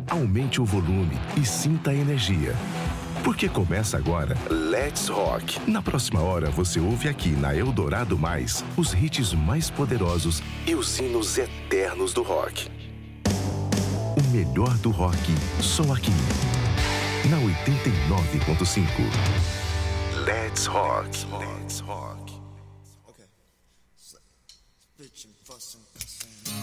Aumente o volume e sinta a energia. Porque começa agora Let's Rock. Na próxima hora você ouve aqui na Eldorado Mais os hits mais poderosos e os hinos eternos do rock. O melhor do rock, só aqui. Na 89.5. Let's Rock. Let's Rock.